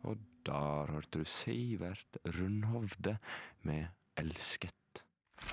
Og der hørte du Sivert Rundhovde med Elsket.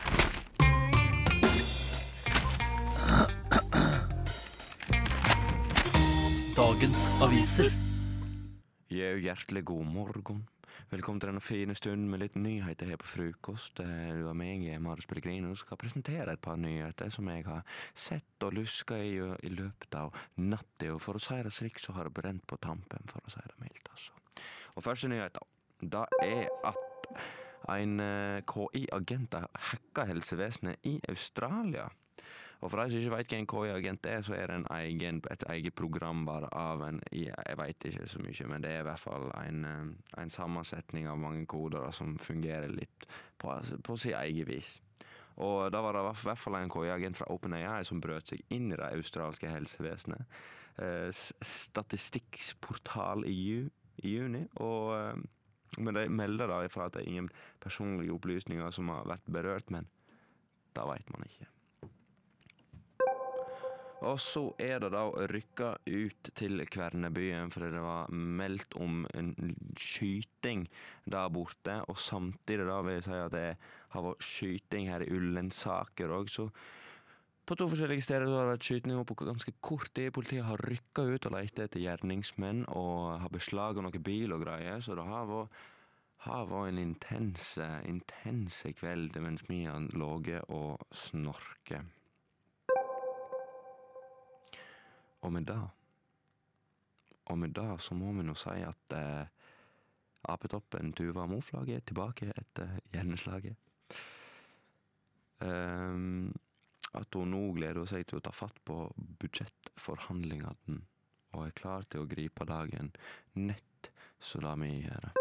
Dagens aviser. Hjertelig god morgen. Velkommen til denne fine stunden med litt nyheter her på frokost. Du var meg, Marius Pellegrino, og skal presentere et par nyheter som jeg har sett og lusket i løpet av natten. Og for å si det slik, så har det brent på tampen, for å si det mildt, altså. Og første nyhet da er at en KI-agent har hacket helsevesenet i Australia. Og for de som ikke vet hva en KI-agent er, så er det et eget program bare av jeg vet ikke så mye, men det er i hvert fall en sammensetning av mange koder som fungerer litt på sin egen vis. Og da var det i hvert fall en KI-agent fra OpenAI som brøt seg inn i det australske helsevesenet. Statistiksportal i juni, men de melder da ifra at det er ingen personlige opplysninger som har vært berørt, men da vet man ikke. Og så er det da rykket ut til Kvernebyen, for det var meldt om en skyting der borte, og samtidig da vil jeg si at det har vært skyting her i Ullensaker også, så på 2 forskjellige steder har det vært skyting på ganske kort tid. Politiet har rykket ut og lett etter gjerningsmenn og har beslaget noen bil og greier, så det har vært en intense kveld mens vi har låget og snorket. Og med det så må vi nå si at apetoppen Tuva Moflag er tilbake etter hjerneslaget. At hun nå gleder seg til å ta fatt på budsjettforhandlingene og er klar til å gripe dagen nett så da vi gjør det.